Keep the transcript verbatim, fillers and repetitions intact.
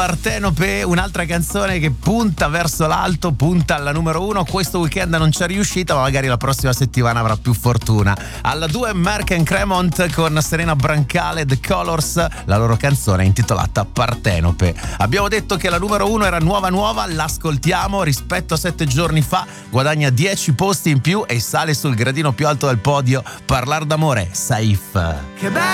Partenope, un'altra canzone che punta verso l'alto, punta alla numero uno. Questo weekend non c'è riuscita, ma magari la prossima settimana avrà più fortuna. Alla due Mark and Cremont con Serena Brancale, The Colors, la loro canzone intitolata Partenope. Abbiamo detto che la numero uno era nuova nuova, l'ascoltiamo, rispetto a sette giorni fa guadagna dieci posti in più e sale sul gradino più alto del podio. Parlar d'amore, Saif. Che bello!